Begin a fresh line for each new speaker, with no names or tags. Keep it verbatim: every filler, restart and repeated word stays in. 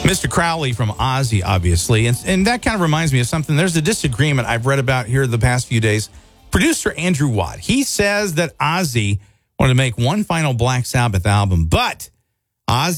Mister Crowley from Ozzy, obviously. And, and that kind of reminds me of something. There's a disagreement I've read about here the past few days. Producer Andrew Watt, he says that Ozzy wanted to make one final Black Sabbath album, but Ozzy